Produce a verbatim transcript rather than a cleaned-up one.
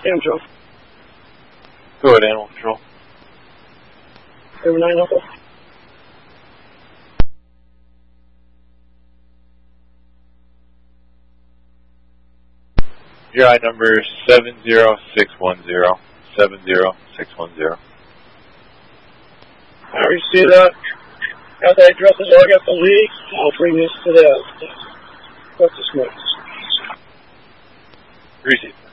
Control. Go ahead, Animal Control. Number nine, Uncle. Your I number is seven zero six one zero. seven zero six one zero. I see that. As I address the log at the leak, I'll bring this to the, what's this note? Receive.